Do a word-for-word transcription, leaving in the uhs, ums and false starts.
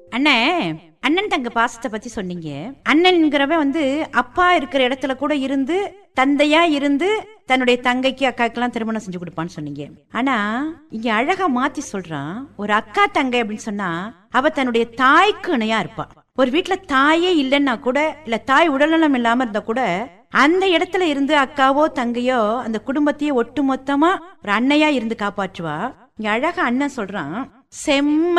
அண்ணே, அண்ணன் தங்க பாசத்தை பத்தி சொன்னீங்க. அண்ணன்ங்கிறவன் வந்து அப்பா இருக்கிற இடத்துல கூட இருந்து தந்தையா இருந்து தன்னுடைய தங்கைக்கு அக்காக்கெல்லாம் திருமணம் செஞ்சு கொடுப்பான்னு சொன்னீங்க. ஆனா இங்க அழகா மாத்தி சொல்றான், ஒரு அக்கா தங்கை அப்படின்னு சொன்னா அவ தன்னுடைய தாய்க்கு இணையா இருப்பா. ஒரு வீட்டுல தாயே இல்லைன்னா கூட, இல்ல தாய் உடல்நலம் இல்லாம இருந்தா கூட அந்த இடத்துல இருந்து அக்காவோ தங்கையோ அந்த குடும்பத்தையே ஒட்டு மொத்தமா ஒரு அன்னையா இருந்து காப்பாற்றுவா. இங்க அழகா அண்ணன் சொல்றான், செம்ம